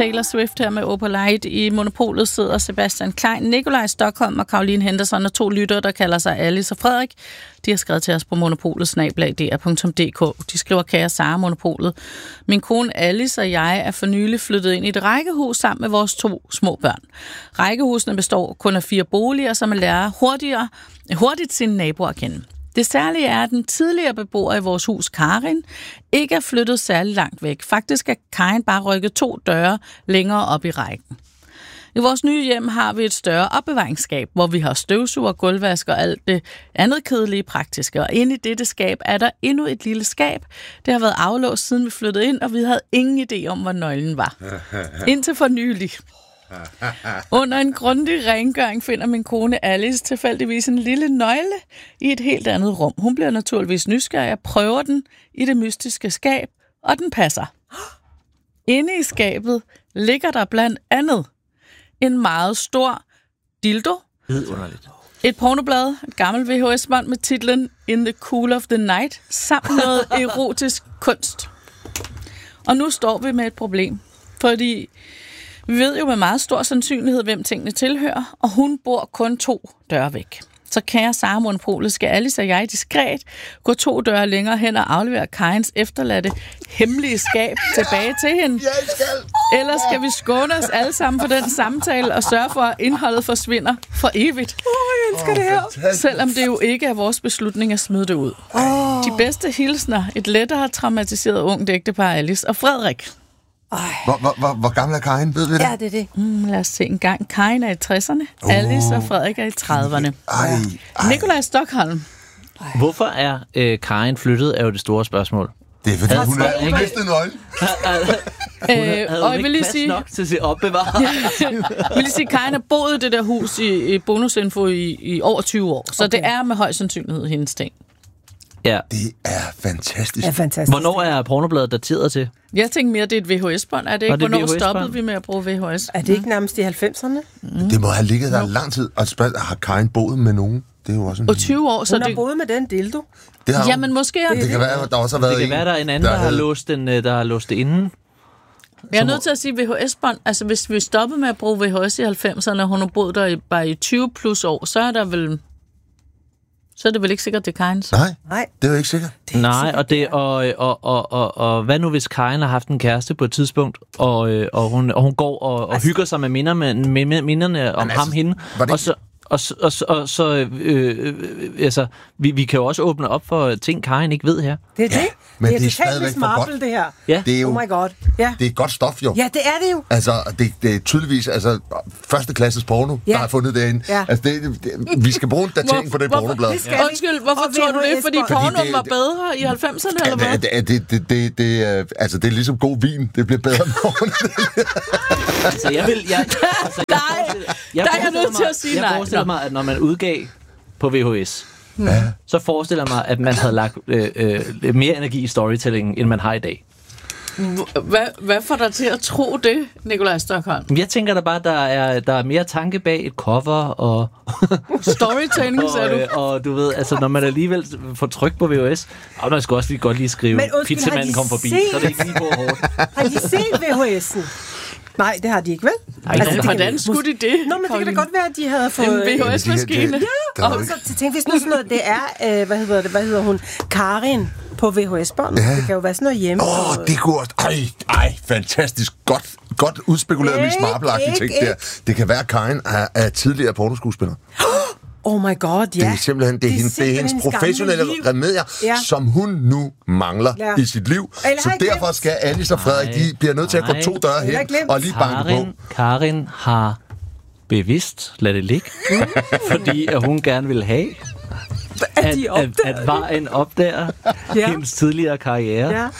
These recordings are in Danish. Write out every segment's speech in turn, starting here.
Taylor Swift her med Opalite. I Monopolet sidder Sebastian Klein, Nikolaj Stockholm og Caroline Henderson og 2 lyttere, der kalder sig Alice og Frederik. De har skrevet til os på monopolet@dr.dk. De skriver: kære Sara, Monopolet. Min kone Alice og jeg er for nylig flyttet ind i et rækkehus sammen med vores 2 små børn. Rækkehusene består kun af 4 boliger, så man lærer hurtigt sine naboer at kende. Det særlige er, at den tidligere beboer i vores hus, Karin, ikke er flyttet særlig langt væk. Faktisk er Karin bare rykket 2 døre længere op i rækken. I vores nye hjem har vi et større opbevaringsskab, hvor vi har støvsuger, gulvvask og alt det andet kedelige praktiske. Og inde i dette skab er der endnu et lille skab. Det har været aflåst, siden vi flyttede ind, og vi havde ingen idé om, hvor nøglen var. Indtil for nylig. Under en grundig rengøring finder min kone Alice tilfældigvis en lille nøgle i et helt andet rum. Hun bliver naturligvis nysgerrig og prøver den i det mystiske skab, og den passer. Inde i skabet ligger der blandt andet en meget stor dildo, et pornoblad, et gammelt VHS-bånd med titlen In the Cool of the Night, samt noget erotisk kunst. Og nu står vi med et problem, fordi vi ved jo med meget stor sandsynlighed, hvem tingene tilhører, og hun bor kun 2 døre væk. Så kære Sara, Monopolet, skal Alice og jeg diskret gå 2 døre længere hen og aflevere Karins efterladte hemmelige skab tilbage til hende? Eller skal vi skåne os alle sammen for den samtale og sørge for, at indholdet forsvinder for evigt? Jeg elsker det her. Selvom det jo ikke er vores beslutning at smide det ud. De bedste hilsner, et lettere traumatiseret ungt ægtepar, Alice og Frederik. Hvor gammel er Karin? Ved vi det? Ja, det er det. Lad os se en gang. Karin er i 60'erne, Alice og Frederik er i 30'erne. Nikolaj Stockholm. Hvorfor er Karin flyttet, er jo det store spørgsmål. Det er fordi, hun er ikke mistet nøglen. Havde hun ikke plads nok til sit opbevare? Jeg vil lige sige, Karin har boet i det der hus i Bonusinfo i over 20 år, så det er med høj sandsynlighed hendes ting. Ja. Det er fantastisk. Hvornår er pornobladet dateret til? Jeg tænker mere, det er et VHS-bånd. Er det ikke? Hvornår stoppede vi med at bruge VHS? Er det ikke nærmest i 90'erne? Det må have ligget der lang tid. Og har Karin boet med nogen? Det er jo også en... Og 20 år, så hun har boet med den dildo. Det har men måske er det kan være, der også har været det kan være, der er en anden, der har låst det inden. Jeg er nødt til at sige VHS-bånd. Altså, hvis vi stoppede med at bruge VHS i 90'erne, og hun har boet der bare i 20 plus år, så er det vel ikke sikkert, det er Karins? Nej, det er jo ikke sikkert. Nej, og hvad nu, hvis Karin har haft en kæreste på et tidspunkt, og hun går og hygger sig med minderne om ham, hende, vi kan jo også åbne op for ting, Karin ikke ved her. Det er det. Men det er stadigvæk for godt. Det her. Ja. Det er jo, oh my god. Ja. Det er godt stof, jo. Ja, det er det jo. Altså, det er tydeligvis første klasses porno, der har fundet det ind. Ja. Altså, vi skal bruge en datering på det pornoblad. Undskyld, hvorfor tror du det? Fordi pornoen var bedre i 90'erne, eller hvad? Det er ligesom god vin. Det bliver bedre med årene. Altså, jeg er nødt til at sige nej. Jeg forestiller mig, at når man udgav på VHS, så forestiller jeg mig, at man havde lagt mere energi i storytelling, end man har i dag. Hvad får dig til at tro det, Nikolaj Stockholm? Jeg tænker da bare, der er mere tanke bag et cover og storytelling, sagde du. Og du ved, altså når man alligevel får tryk på VHS, og man skal også godt lige skrive, pizzamanden kom forbi, så er det ikke lige på hårdt. Har de set VHS'en? Nej, det har de ikke, vel? Hvordan skulle de det? Nå, men det kan da godt være, at de havde fået... En VHS-maskine. Ja, og så tænk, hvis nu sådan noget, det er, hvad hedder hun? Karin på VHS-bånd. Ja. Det kan jo være sådan noget hjemme. Det kunne også... fantastisk. Godt udspekuleret Miss Marple-arkitekt der. Det kan være, at Karin er tidligere pornoskuespiller. Oh my god, ja. Det er simpelthen det er hendes professionelle remedier, som hun nu mangler i sit liv. Så derfor skal Alice og Frederik, de bliver nødt til at gå 2 døre hen og lige banke på. Karin har bevidst lad det ligge, fordi at hun gerne vil have, at vejen opdager hendes tidligere karriere. Ja.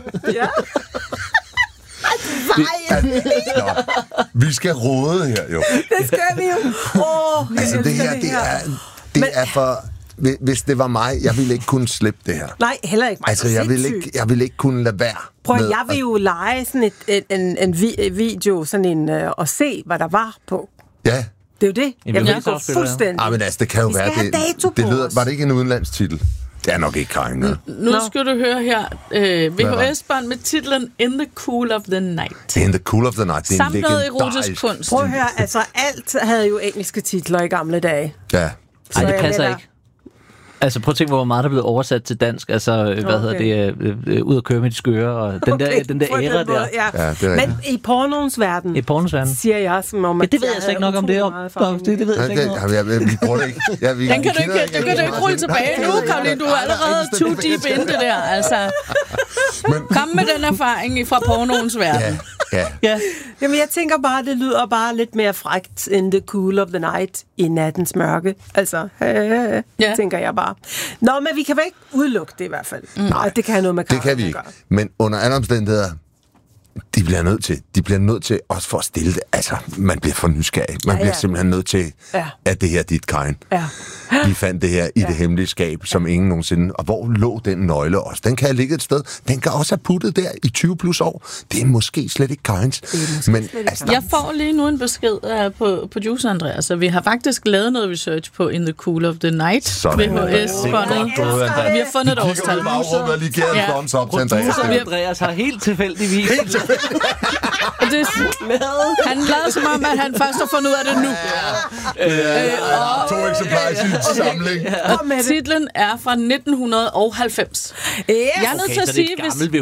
Vi skal råde her, jo. Det skal vi jo. Altså, det her, det er for... Hvis det var mig, jeg ville ikke kunne slippe det her. Nej, heller ikke mig. Altså, jeg ville ikke kunne lade være. Prøv, jeg vil jo lege sådan en video, sådan en, og se, hvad der var på. Ja. Det er jo det. Jeg vil gå fuldstændig. Men altså, det kan jo være... Det lyder, var det ikke en udenlandstitel? Det er nok ikke Karin. Nu skal du høre her. VHS-bånd med titlen In the Cool of the Night. In the Cool of the Night. Det er samt noget erotisk kunst. Prøv at høre, altså alt havde jo engelske titler i gamle dage. Ja. Nej, det passer ikke. Altså prøv at tænke, hvor meget der er blevet oversat til dansk. Altså, hvad hedder det? Ud at køre med de skøre, og den der æra der. Ja, det er men i pornoens verden, siger jeg, som om... Ja, det ved jeg slet ikke nok om det om. Det ved jeg ikke noget om. Vi bruger det ikke. Ja, den kan du ikke rulle tilbage nu, Karoline. Du er allerede too deep in det der. Altså, kom med den erfaring fra pornoens verden. Ja. Jamen, jeg tænker bare, det lyder bare lidt mere frækt in the cool of the night i nattens mørke. Altså, tænker jeg bare. Nå, men vi kan vel ikke udelukke det i hvert fald. Nej, det kan have noget med det kan vi ikke. Men under andre omstændigheder, de bliver nødt til, også for at stille det. Altså, man bliver for nysgerrig. Man bliver simpelthen nødt til, at det her er dit Karin. Ja. Vi fandt det her i det hemmelige skab, som ingen nogensinde... Og hvor lå den nøgle også? Den kan have ligget et sted. Den kan også have puttet der i 20 plus år. Det er måske slet ikke Karins. Men altså, jeg får lige nu en besked på producer Andreas, så vi har faktisk lavet noget research på In the Cool of the Night. VHS-båndet. Vi har fundet et årstal. Andreas har helt tilfældigvis... Han lavede som om, at han først har fundet ud af det nu. 2 eksemplarer i sin samling. Og titlen er fra 1990. Jeg er nødt til at sige,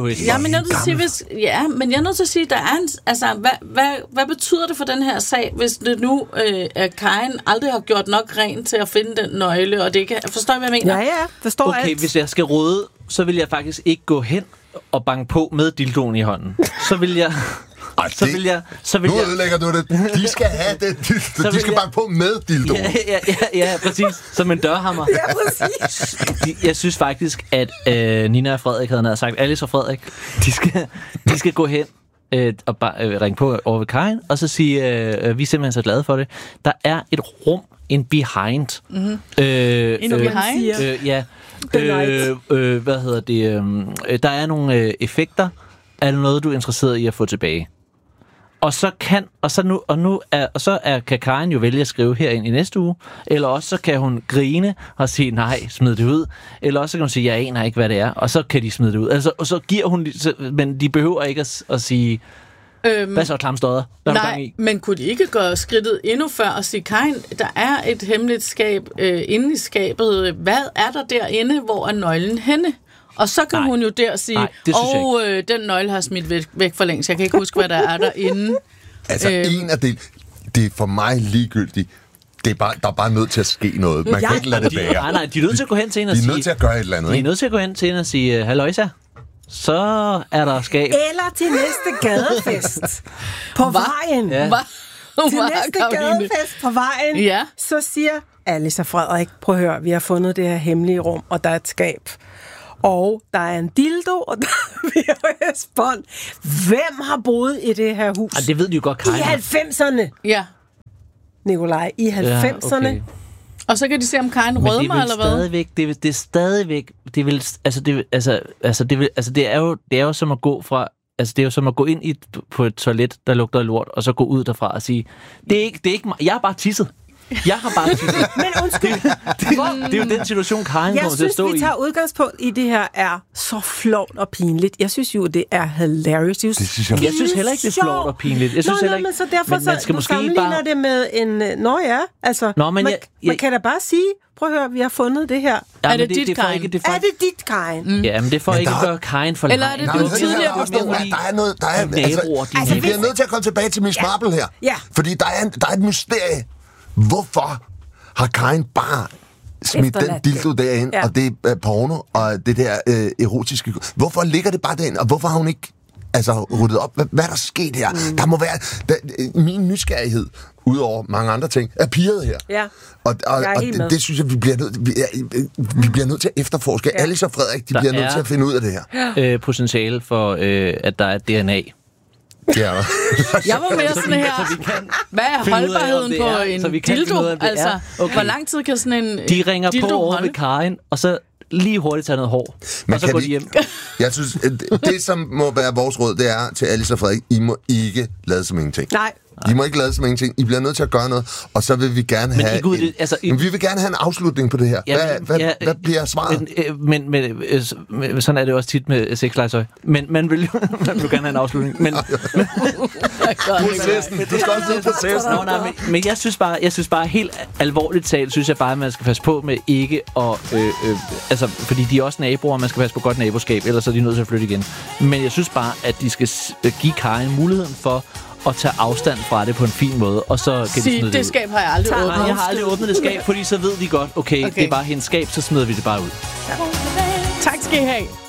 men jeg er nødt til at sige, der er en, altså, hvad betyder det for den her sag, hvis det nu at Karin aldrig har gjort nok rent til at finde den nøgle, og det ikke forstår jeg, hvad jeg mener? Ja, forstår alt. Okay, hvis jeg skal råde, så vil jeg faktisk ikke gå hen og banke på med dildoen i hånden. Så vil jeg... Nu ødelægger du det. De skal have det. De skal banke på med dildoen. Ja, præcis. Som en dørhammer. Ja, præcis. Jeg synes faktisk, at Nina og Frederik havde sagt, Alice og Frederik, de skal gå hen og bare ringe på over ved Karin, og så sige, vi er simpelthen så glade for det. Der er et rum, en behind. En behind? Ja. Hvad hedder det? Der er nogle effekter. Er det noget, du er interesseret i at få tilbage? Og så kan Karin jo vælge at skrive herind i næste uge, eller også så kan hun grine og sige, nej, smid det ud, eller også så kan hun sige, jeg aner ikke, hvad det er, og så kan de smide det ud. Altså, og så giver hun, men de behøver ikke at sige, hvad så klamstøder? Nej, men kunne de ikke gøre skridtet endnu før og sige, Karin, der er et hemmeligt skab inde i skabet. Hvad er der derinde, hvor er nøglen henne? Og så kan hun jo der sige, den nøgle har smidt væk for længst. Jeg kan ikke huske, hvad der er derinde. Altså, en af det er for mig ligegyldigt. Der er bare nødt til at ske noget. Man kan ikke lade det være. Nej, de er nødt til at gå hen til hende og sige... De er nødt til at gøre et eller andet, ikke? De er nødt til at gå hen til hende og sige, halløjsa, så er der skab. Eller til næste gadefest på vejen. Ja. Til næste gadefest på vejen, så siger Alice og Frederik, prøv at høre, vi har fundet det her hemmelige rum, og der er et skab. Og der er en dildo, og der er VHS-bånd. Hvem har boet i det her hus? Det ved de jo godt, Karin. I 90'erne. Ja. Nikolaj, i 90'erne. Ja, okay. Og så kan de se, om Karin rødmer, eller hvad? Det er stadigvæk... Det er jo som at gå fra... Altså, det er jo som at gå ind på et toilet, der lugter lort, og så gå ud derfra og sige, det er ikke mig. Jeg er bare tisset. Jeg har bare tisset. Men undskyld. Det er jo den situation, Karin kommer til at stå i. Jeg synes, vi tager udgangspunkt i det her er så flovt og pinligt. Jeg synes jo, det er hilarious. Jeg synes heller ikke, det er flovt og pinligt. Jeg synes heller ikke... Men så derfor så du sammenligner det med en... man kan da bare sige, prøv at høre, vi har fundet det her. Ja, er det dit, Karin? Er det dit, Karin? Ja, men det får ikke gøre Karin for eller er det du tidligere på stolen? Der er noget... Vi bliver nødt til at komme tilbage til Miss Marple her. Ja. Fordi der er et mysterie. Hvorfor har Karin bare smidt den dildo derind, og det er porno, og det der erotiske... Hvorfor ligger det bare derind, og hvorfor har hun ikke ryddet op? Hvad er der sket her? Der må være... min nysgerrighed, udover mange andre ting, er pirret her. Ja. Og det synes jeg, vi bliver nødt til at efterforske. Ja. Alice og Frederik, de bliver nødt til at finde ud af det her. Potentiale for, at der er DNA. Ja. Jeg var mere sådan her, hvad er holdbarheden på en dildo? Altså, hvor lang tid kan sådan en de ringer dildo på over ved Karin, og så lige hurtigt tage noget hår, og så går de hjem. Jeg synes, det som må være vores råd, det er til Alice og Frederik, I må ikke lade som ingenting. Nej, I må ikke lade som ingenting. I bliver nødt til at gøre noget, og så vil vi gerne have... Men vi vil gerne have en afslutning på det her. Hvad bliver svaret? Men sådan er det også tit med sexlegetøj. Men man vil gerne have en afslutning. Men processen. Du skal også vide processen. Men jeg synes bare helt alvorligt talt, synes jeg bare, at man skal passe på med ikke at... fordi de er også naboer, og man skal passe på godt naboskab, ellers er de nødt til at flytte igen. Men jeg synes bare, at de skal give Karin muligheden for at tage afstand fra det på en fin måde, og så kan de smide det ud. Skab har jeg aldrig åbnet. Jeg har aldrig åbnet det skab, fordi så ved de godt, okay, det er bare hendes skab, så smider vi det bare ud. Ja. Tak skal I have.